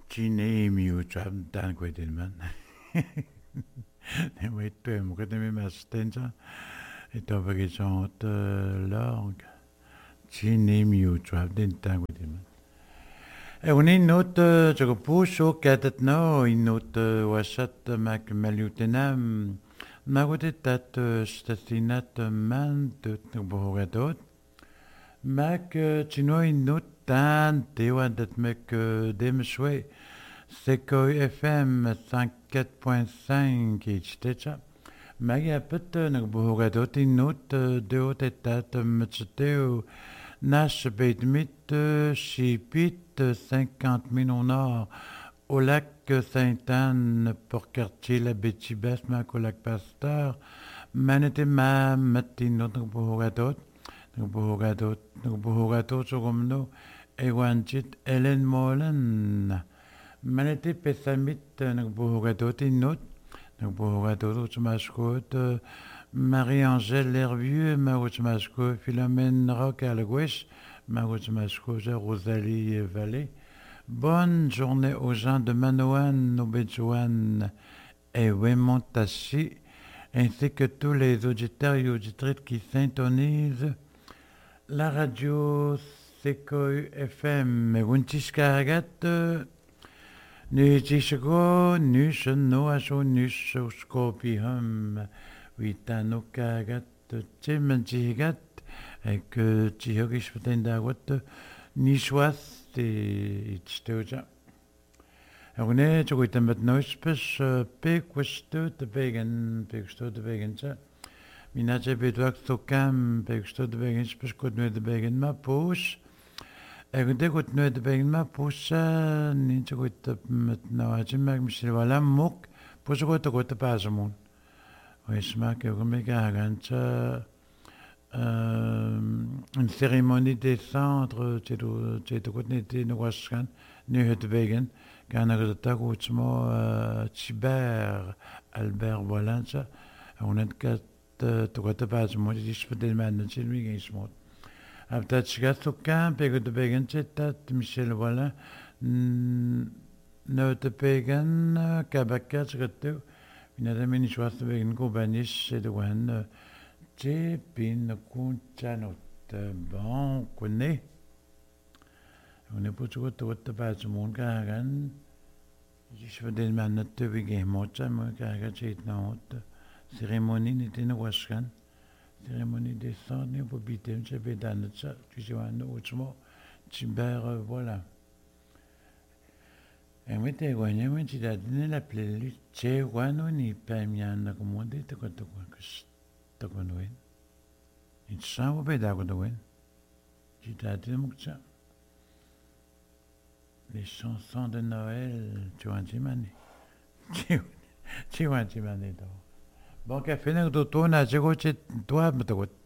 Chine miu chap dan kwedilman. Oui, tu es mon ami mastenza et tu vas chanter l'orgue. Chine miu chap dan kwedilman. E on est note je repousse au cadet no une note wasat mac malutenam magotetat statinat man de bohogadot mac chino une note tan tewa dat mec dem chouet c'est que FM 54.5 htcha maga pet nag bohogadot une note de otetat mtsteu Nash Bedmit, Chipit, 50 000 au nord, au lac Sainte-Anne, pour quartier la Bétibas, au lac Pasteur, Manetema, Matino, Bohogadot, Sogomno, Ewanchit, Ellen Molen, Manete Pessamit, Bohogadot, Inot, Bohogadot, Chmascot, Marie-Angèle Hervieux, Marouchmasco, Philomène Rock à la gauche, Marouchmasco, Rosalie Vallée. Bonne journée aux gens de Manoan, Obedjouan et Wemontachi, ainsi que tous les auditeurs et auditrices qui syntonisent la radio Sekoy FM. Wuntiskaragat, nu tishago, nu shano asho, nu shoskopium. Vitano kagat tsemanjigat que tihogish patendawat nishwas te ichtoja. Agone chogoitamat noispes pekwsto te vegan cha. Minache bedwak sokam peksto te vegan spes kot no te vegan ma pos. Agone kot no te vegan ma pos ni chogoitamat nawajim michel wala mok pos kot pasamon. Oui, je marque une cérémonie des centres, tu connais nous waskan, nous hutwegen, quand on a taguchmo Tibert Albert voilà ça, on a quatre tu connais pas moi je suis peut-être maintenant chez lui qui est mort. Après tu as tout camp, puis tu begen c'est Michel voilà, nous te begen kabaka tu Inadamini schwarze wegen Kobanisch de Wan Pin Kunchanot. Bon, connaît. On est pour tout le bas mon gagan. Je veux dire, man, notre wege mocha, moi, gagan, j'ai une autre cérémonie, n'était une waskan. Cérémonie des sangs, n'est pas bité, j'ai fait dans notre chat, tu sais, un autre mot, Timbert, voilà. E mete guanya men ci da nella playlist c'è quando ni per mi hanno comode to wen. In sao be da ko wen. Ci da de mukcha. Les chansons de Noël, tu vois mani. Ci wanti mani do. Bon café ne do to na je go ci toi me to